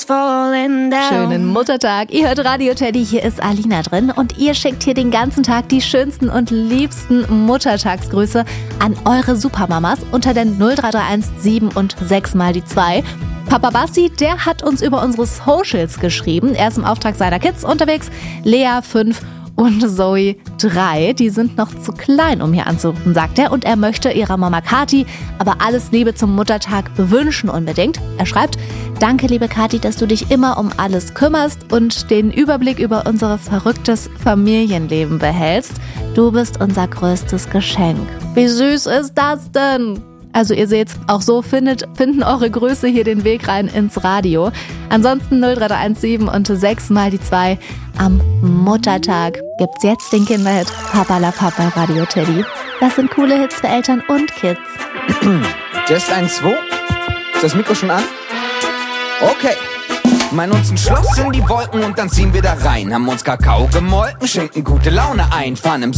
falling down. Schönen Muttertag. Ihr hört Radio Teddy, hier ist Alina drin und ihr schickt hier den ganzen Tag die schönsten und liebsten Muttertagsgrüße an eure Supermamas unter den 0331 7 und 6 mal die 2. Papa Basti, der hat uns über unsere Socials geschrieben. Er ist im Auftrag seiner Kids unterwegs. Lea 5 und Zoe 3. Die sind noch zu klein, um hier anzurufen, sagt er. Und er möchte ihrer Mama Kathi aber alles Liebe zum Muttertag wünschen unbedingt. Er schreibt: Danke, liebe Kathi, dass du dich immer um alles kümmerst und den Überblick über unser verrücktes Familienleben behältst. Du bist unser größtes Geschenk. Wie süß ist das denn? Also ihr seht, auch so finden eure Grüße hier den Weg rein ins Radio. Ansonsten 0317 und 6 mal die 2. Am Muttertag gibt's jetzt den Kinderhit Papa la Papa Radio Teddy. Das sind coole Hits für Eltern und Kids. Just 1, 2. Ist das Mikro schon an? Okay. Meinen uns ein Schloss in die Wolken und dann ziehen wir da rein. Haben uns Kakao gemolken, schenken gute Laune ein. Fahren im